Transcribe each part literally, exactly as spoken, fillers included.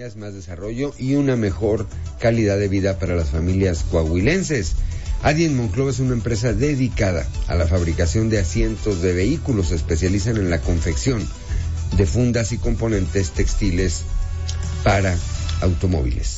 oportunidades, más desarrollo y una mejor calidad de vida para las familias coahuilenses. Adi en Monclova es una empresa dedicada a la fabricación de asientos de vehículos. Se especializan en la confección de fundas y componentes textiles para automóviles.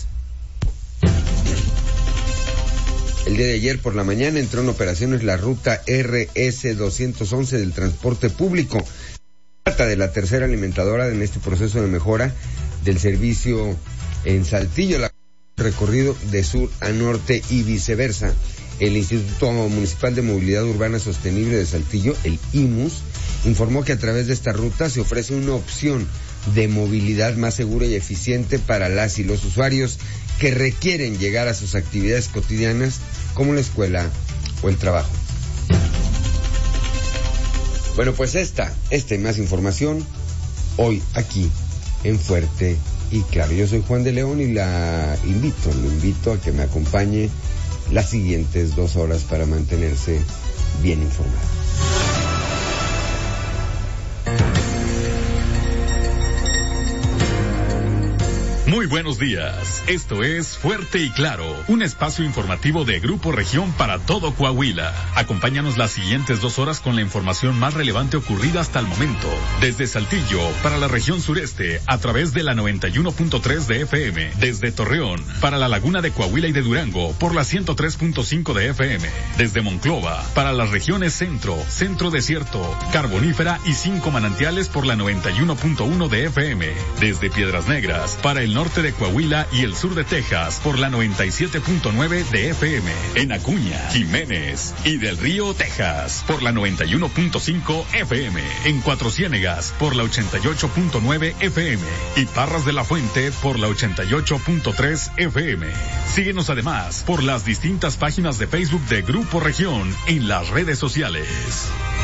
El día de ayer por la mañana entró en operaciones la ruta R S doscientos once del transporte público. Se trata de la tercera alimentadora en este proceso de mejora del servicio en Saltillo, la recorrido de sur a norte y viceversa. El Instituto Municipal de Movilidad Urbana Sostenible de Saltillo, el I M U S, informó que a través de esta ruta se ofrece una opción de movilidad más segura y eficiente para las y los usuarios que requieren llegar a sus actividades cotidianas como la escuela o el trabajo. Bueno, pues esta, esta y más información hoy aquí en Fuerte y Claro. Yo soy Juan de León y la invito, lo invito a que me acompañe las siguientes dos horas para mantenerse bien informado. Muy buenos días, esto es Fuerte y Claro, un espacio informativo de Grupo Región para todo Coahuila. Acompáñanos las siguientes dos horas con la información más relevante ocurrida hasta el momento. Desde Saltillo, para la región sureste, a través de la noventa y uno punto tres de F M. Desde Torreón, para la laguna de Coahuila y de Durango, por la ciento tres punto cinco de F M. Desde Monclova, para las regiones centro, centro desierto, carbonífera y cinco manantiales por la noventa y uno punto uno de F M. Desde Piedras Negras, para el norte de Coahuila y el sur de Texas por la noventa y siete punto nueve de F M. En Acuña, Jiménez y del Río, Texas por la noventa y uno punto cinco F M. En Cuatro Ciénegas por la ochenta y ocho punto nueve F M. Y Parras de la Fuente por la ochenta y ocho punto tres F M. Síguenos además por las distintas páginas de Facebook de Grupo Región en las redes sociales.